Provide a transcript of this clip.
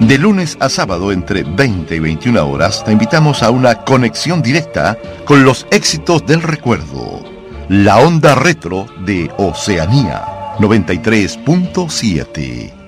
De lunes a sábado entre 20 y 21 horas te invitamos a una conexión directa con los éxitos del recuerdo. La onda retro de Oceanía 93.7.